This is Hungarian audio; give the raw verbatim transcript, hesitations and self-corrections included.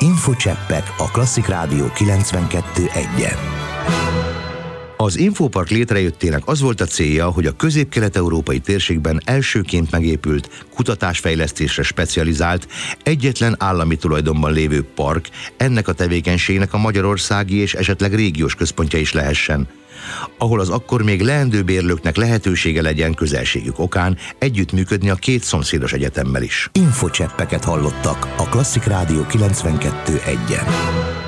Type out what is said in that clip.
Infocseppek a Klasszik Rádió kilencvenkettő egyen. Az Infopark létrejöttének az volt a célja, hogy a közép-kelet-európai térségben elsőként megépült, kutatásfejlesztésre specializált, egyetlen állami tulajdonban lévő park ennek a tevékenységnek a magyarországi és esetleg régiós központja is lehessen, ahol az akkor még leendő bérlőknek lehetősége legyen közelségük okán együttműködni a két szomszédos egyetemmel is. Infocseppeket hallottak a Klasszik Rádió kilencvenkettő egyen.